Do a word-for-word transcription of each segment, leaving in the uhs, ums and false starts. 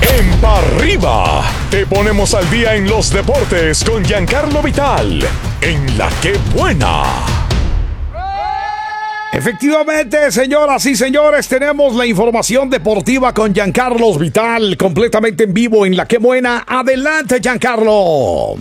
En Pa' Arriba te ponemos al día en los deportes con Giancarlo Vital en La Que Buena. Efectivamente, señoras y señores, tenemos la información deportiva con Giancarlo Vital, completamente en vivo en La Que Buena. Adelante, Giancarlo.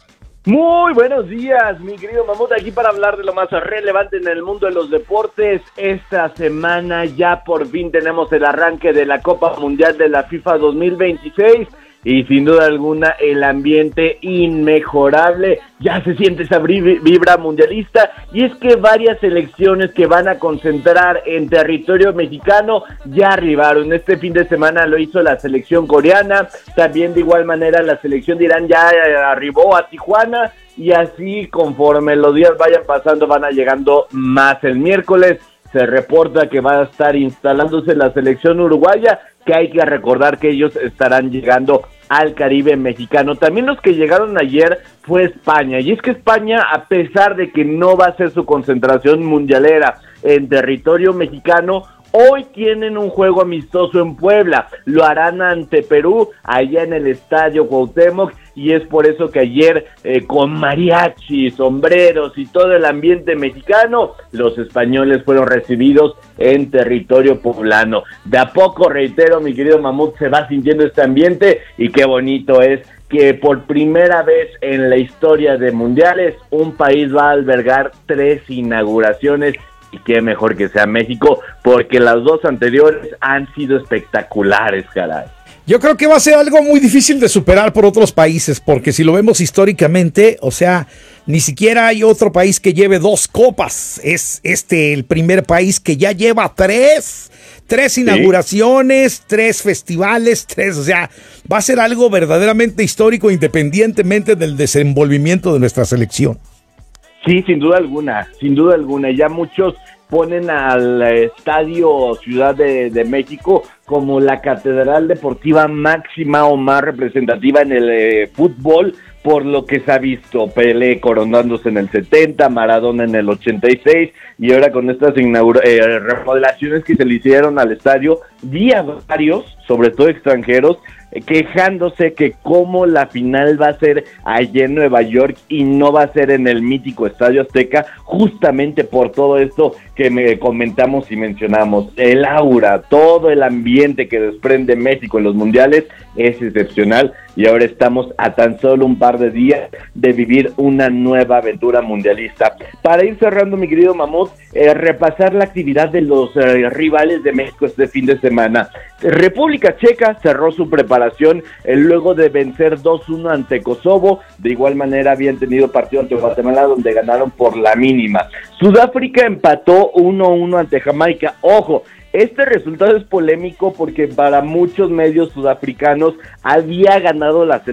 Muy buenos días, mi querido Mamut, aquí para hablar de lo más relevante en el mundo de los deportes. Esta semana ya por fin tenemos el arranque de la Copa Mundial de la FIFA dos mil veintiséis y sin duda alguna el ambiente inmejorable. Ya se siente esa vibra mundialista y es que varias selecciones que van a concentrar en territorio mexicano ya arribaron. Este fin de semana lo hizo la selección coreana, también de igual manera la selección de Irán ya arribó a Tijuana y así conforme los días vayan pasando van a llegando más. El miércoles se reporta que va a estar instalándose la selección uruguaya, que hay que recordar que ellos estarán llegando al Caribe mexicano. También los que llegaron ayer fue España, y es que España, a pesar de que no va a ser su concentración mundialera en territorio mexicano, hoy tienen un juego amistoso en Puebla, lo harán ante Perú, allá en el Estadio Cuauhtémoc, y es por eso que ayer, eh, con mariachi, sombreros y todo el ambiente mexicano, los españoles fueron recibidos en territorio poblano. De a poco, reitero, mi querido Mamut, se va sintiendo este ambiente, y qué bonito es que por primera vez en la historia de mundiales, un país va a albergar tres inauguraciones. Y qué mejor que sea México, porque las dos anteriores han sido espectaculares, caray. Yo creo que va a ser algo muy difícil de superar por otros países, porque si lo vemos históricamente, o sea, ni siquiera hay otro país que lleve dos copas. Es este el primer país que ya lleva tres, tres inauguraciones, ¿sí? Tres festivales, tres, o sea, va a ser algo verdaderamente histórico independientemente del desenvolvimiento de nuestra selección. Sí, sin duda alguna, sin duda alguna. Ya muchos ponen al Estadio Ciudad de, de México como la catedral deportiva máxima o más representativa en el eh, fútbol, por lo que se ha visto. Pelé coronándose en el setenta, Maradona en el ochenta y seis, y ahora con estas inaugura- eh, remodelaciones que se le hicieron al estadio, vi a varios, sobre todo extranjeros, quejándose que cómo la final va a ser allá en Nueva York y no va a ser en el mítico Estadio Azteca, justamente por todo esto que me comentamos y mencionamos. El aura, todo el ambiente que desprende México en los mundiales es excepcional, y ahora estamos a tan solo un par de días de vivir una nueva aventura mundialista. Para ir cerrando, mi querido Mamut, eh, repasar la actividad de los eh, rivales de México este fin de semana. República Checa cerró su preparación eh, luego de vencer dos uno ante Kosovo. De igual manera habían tenido partido ante Guatemala, donde ganaron por la mínima. Sudáfrica empató uno uno ante Jamaica. Ojo, este resultado es polémico porque para muchos medios sudafricanos había ganado la selección